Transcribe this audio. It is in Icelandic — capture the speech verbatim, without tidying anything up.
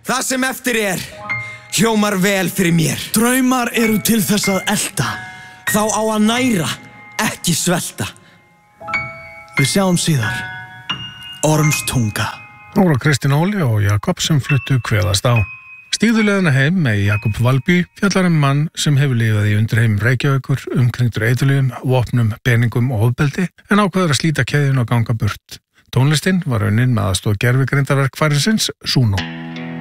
Það sem eftir er hljómar vel fyrir mér. Draumar eru til þess að elta. Þá á að næra, ekki svelta. Við sjáum síðar. Ormstunga. Nóra Kristín Óli og Jakob sem fluttu kveðast á. Stígðuleiðina heim með Jakob Valby fjallar um mann sem hefur lifað í undirheim Reykjavíkur, umkringdur eiturlyfjum, vopnum, peningum og ofbeldi en ákveður að slíta keðjun og ganga burt. Tónlistin var unnin með aðstoð gervigreindarverkfærisins Suno.